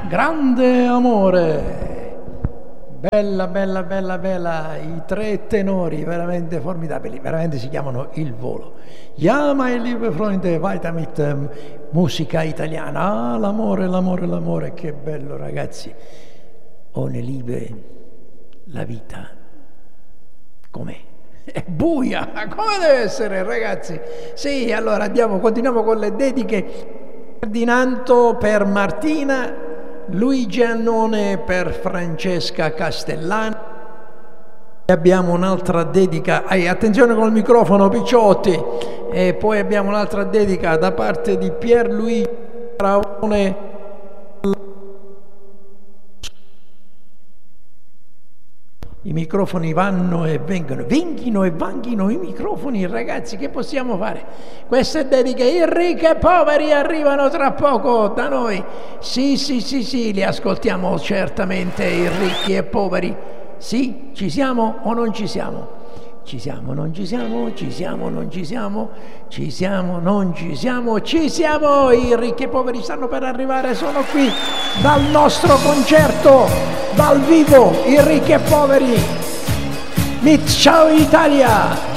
grande amore. Bella, bella, bella, bella, i tre tenori veramente formidabili, veramente si chiamano Il Volo. Ja, meine liebe Freunde, weiter mit musica italiana. Ah, l'amore, l'amore, l'amore, che bello ragazzi. Ohne Liebe la vita com'è? È buia, come deve essere ragazzi? Sì, allora continuiamo con le dediche. Ferdinando per Martina, Luigi Annone per Francesca Castellani. Abbiamo un'altra dedica, attenzione col microfono picciotti, e poi abbiamo un'altra dedica da parte di Pierluigi Raone. I microfoni vanno e vengono, venghino e vanghino i microfoni, ragazzi, che possiamo fare? Queste dediche, i ricchi e poveri arrivano tra poco da noi. Sì, li ascoltiamo certamente, i ricchi e poveri. Sì, ci siamo o non ci siamo? Ci siamo, non ci siamo, ci siamo, non ci siamo, ci siamo, non ci siamo, ci siamo! I ricchi e poveri stanno per arrivare, sono qui dal nostro concerto, dal vivo, i ricchi e poveri. Mit Ciao Italia!